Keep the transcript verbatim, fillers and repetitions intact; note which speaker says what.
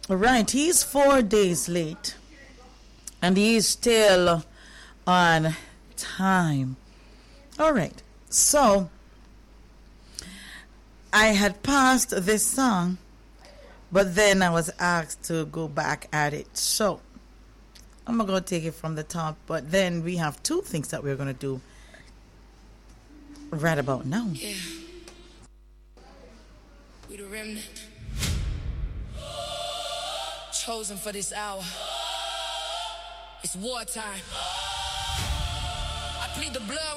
Speaker 1: Right, he's four days late and he's still on time. All right, so I had passed this song, but then I was asked to go back at it. So I'm going to take it from the top, but then we have two things that we're going to do right about now.
Speaker 2: Yeah. We the remnant. Chosen for this hour. It's wartime. I plead the blood